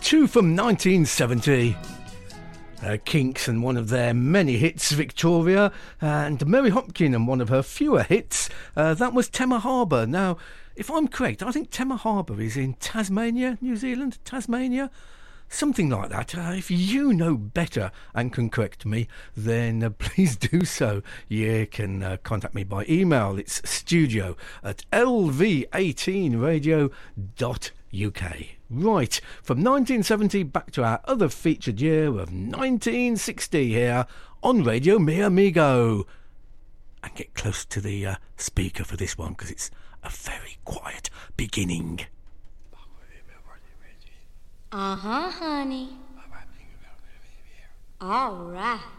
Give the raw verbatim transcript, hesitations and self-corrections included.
two from nineteen seventy. Uh, Kinks and one of their many hits, Victoria, and Mary Hopkin and one of her fewer hits, uh, that was Tema Harbour. Now, if I'm correct, I think Tema Harbour is in Tasmania, New Zealand, Tasmania, something like that. Uh, if you know better and can correct me, then uh, please do so. You can uh, contact me by email. It's studio at l v eighteen radio dot u k. Right, from nineteen seventy back to our other featured year of nineteen sixty here on Radio Mi Amigo. And get close to the uh, speaker for this one because it's a very quiet beginning. Uh-huh, honey. All right.